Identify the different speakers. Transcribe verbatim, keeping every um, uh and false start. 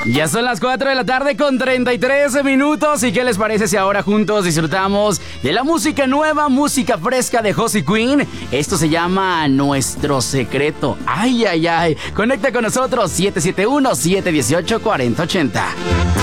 Speaker 1: Ya son las cuatro de la tarde con treinta y tres minutos. ¿Y qué les parece si ahora juntos disfrutamos de la música nueva, música fresca de Josie Queen? Esto se llama Nuestro Secreto. Ay, ay, ay. Conecta con nosotros siete siete uno, siete uno ocho, cuatro cero ocho cero.